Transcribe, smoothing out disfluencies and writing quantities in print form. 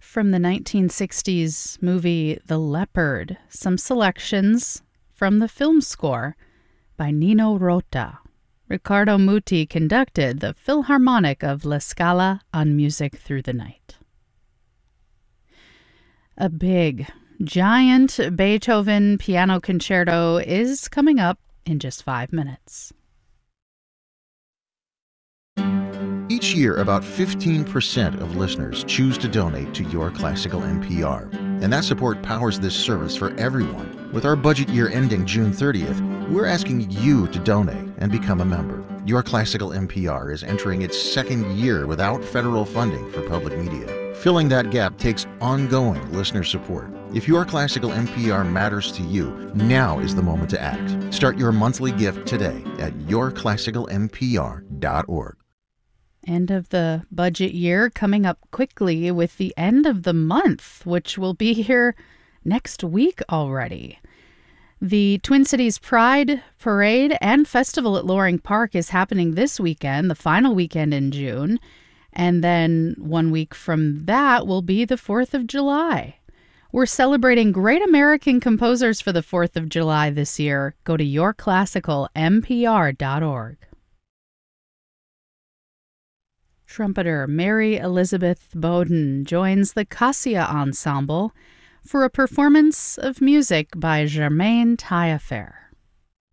from the 1960s movie The Leopard, some selections from the film score by Nino Rota. Riccardo Muti conducted the Philharmonic of La Scala on Music Through the Night. A big, giant Beethoven piano concerto is coming up in just 5 minutes. Each year, about 15% of listeners choose to donate to Your Classical NPR. And that support powers this service for everyone. With our budget year ending June 30th, we're asking you to donate and become a member. Your Classical NPR is entering its second year without federal funding for public media. Filling that gap takes ongoing listener support. If Your Classical NPR matters to you, now is the moment to act. Start your monthly gift today at yourclassicalnpr.org. End of the budget year coming up quickly with the end of the month, which will be here next week already. The Twin Cities Pride Parade and Festival at Loring Park is happening this weekend, the final weekend in June. And then 1 week from that will be the 4th of July. We're celebrating great American composers for the 4th of July this year. Go to yourclassicalnpr.org. Trumpeter Mary Elizabeth Bowden joins the Cassia Ensemble for a performance of music by Germaine Taillefer.